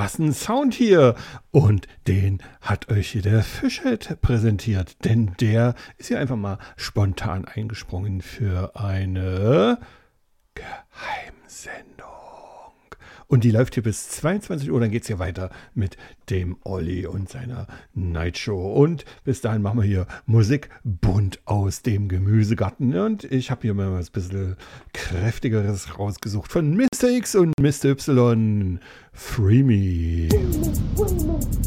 was ein Sound hier. Und den hat euch hier der Fischhead präsentiert, denn der ist hier einfach mal spontan eingesprungen für eine Geheimsendung. Und die läuft hier bis 22 Uhr, dann geht es hier weiter mit dem Olli und seiner Nightshow. Und bis dahin machen wir hier Musik bunt aus dem Gemüsegarten. Und ich habe hier mal was bisschen kräftigeres rausgesucht von Mr. X und Mr. Y. Free Me.